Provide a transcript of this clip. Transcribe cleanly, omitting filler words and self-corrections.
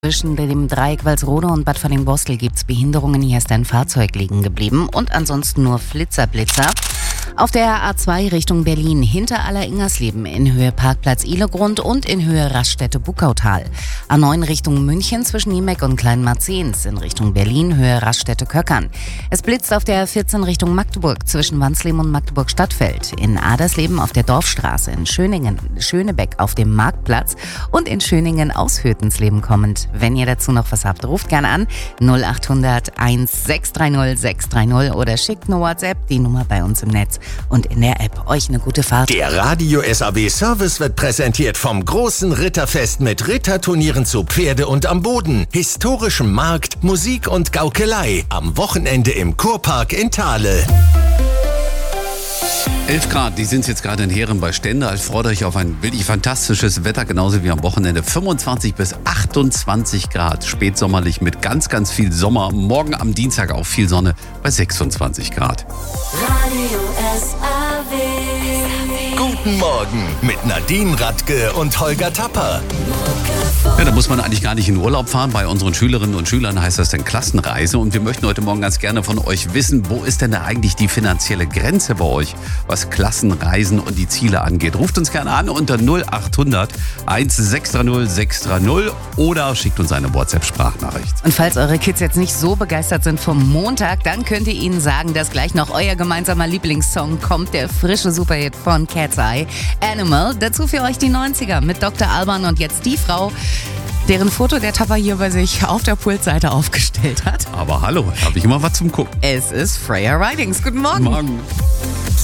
Zwischen dem Dreieck Walsrode und Bad Fallingbostel gibt es Behinderungen. Hier ist ein Fahrzeug liegen geblieben und ansonsten nur Flitzer. Auf der A2 Richtung Berlin hinter Aller-Ingersleben in Höhe Parkplatz Ihlegrund und in Höhe Raststätte-Buckautal. A9 Richtung München zwischen Niemek und Kleinmarzens in Richtung Berlin Höhe Raststätte-Köckern. Es blitzt auf der 14 Richtung Magdeburg zwischen Wansleben und Magdeburg-Stadtfeld. In Adersleben auf der Dorfstraße, in Schönebeck auf dem Marktplatz und in Schöningen aus Hötensleben kommend. Wenn ihr dazu noch was habt, ruft gerne an 0800 1630 630 oder schickt eine WhatsApp, die Nummer bei uns im Netz und in der App. Euch eine gute Fahrt. Der Radio SAW Service wird präsentiert vom großen Ritterfest mit Ritterturnieren zu Pferde und am Boden, historischem Markt, Musik und Gaukelei. Am Wochenende im Kurpark in Thale. 11 Grad, die sind jetzt gerade in Heeren bei Stendal. Ich freue euch auf ein wirklich fantastisches Wetter, genauso wie am Wochenende. 25 bis 28 Grad, spätsommerlich mit ganz, ganz viel Sommer. Morgen am Dienstag auch viel Sonne bei 26 Grad. Radio SAW. Guten Morgen mit Nadine Radke und Holger Tapper. Ja, da muss man eigentlich gar nicht in Urlaub fahren. Bei unseren Schülerinnen und Schülern heißt das dann Klassenreise. Und wir möchten heute Morgen ganz gerne von euch wissen, wo ist denn da eigentlich die finanzielle Grenze bei euch, was Klassenreisen und die Ziele angeht. Ruft uns gerne an unter 0800 1630 630 oder schickt uns eine WhatsApp-Sprachnachricht. Und falls eure Kids jetzt nicht so begeistert sind vom Montag, dann könnt ihr ihnen sagen, dass gleich noch euer gemeinsamer Lieblingssong kommt, der frische Superhit von Cat's Eye, Animal. Dazu für euch die 90er mit Dr. Alban und jetzt die Frau, deren Foto der Tapper hier bei sich auf der Pultseite aufgestellt hat. Aber hallo, habe ich immer was zum Gucken. Es ist Freya Ridings. Guten Morgen. Morgen.